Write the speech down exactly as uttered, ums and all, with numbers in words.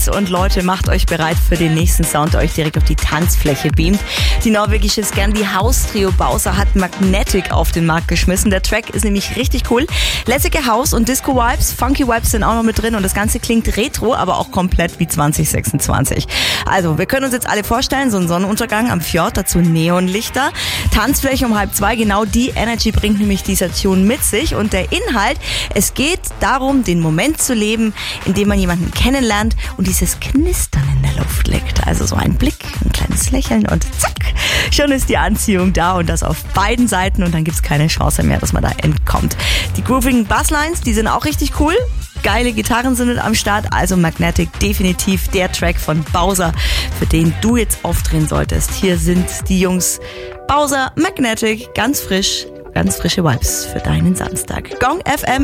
mit und Leute, macht euch bereit für den nächsten Sound, der euch direkt auf die Tanzfläche beamt. Die norwegische Scandi House Trio Bowser hat Magnetic auf den Markt geschmissen. Der Track ist nämlich richtig cool. Lässige House- und Disco-Vibes, Funky Vibes sind auch noch mit drin und das Ganze klingt retro, aber auch komplett wie zwanzig sechsundzwanzig. Also, wir können uns jetzt alle vorstellen, so ein Sonnenuntergang am Fjord, dazu Neonlichter, Tanzfläche um halb zwei, genau die Energy bringt nämlich dieser Tune mit sich und der Inhalt, es geht darum, den Moment zu leben, in dem man jemanden kennenlernt und dieses Knistern in der Luft liegt. Also so ein Blick, ein kleines Lächeln und zack, schon ist die Anziehung da und das auf beiden Seiten und dann gibt's keine Chance mehr, dass man da entkommt. Die groovigen Basslines, die sind auch richtig cool. Geile Gitarren sind mit am Start, also Magnetic definitiv der Track von Bowser, für den du jetzt aufdrehen solltest. Hier sind die Jungs Bowser, Magnetic, ganz frisch, ganz frische Vibes für deinen Samstag. Gong F M